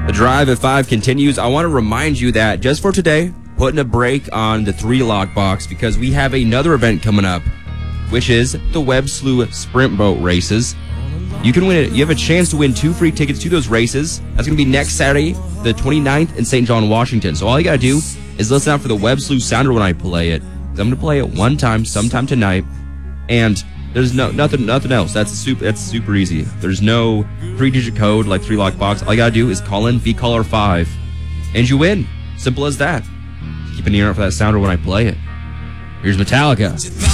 The drive at 5 continues. I want to remind you that just for today, putting a break on the 3-lock box because we have another event coming up, which is the Web Slew Sprint Boat Races. You can win it. You have a chance to win 2 free tickets to those races. That's going to be next Saturday, the 29th in St. John, Washington. So all you got to do is listen out for the Web Slew sounder when I play it. I'm going to play it one time, sometime tonight, and there's nothing else. That's super easy. There's no 3-digit code like 3-lock box. All you got to do is call in VCaller 5, and you win. Simple as that. Keep an ear out for that sounder when I play it. Here's Metallica.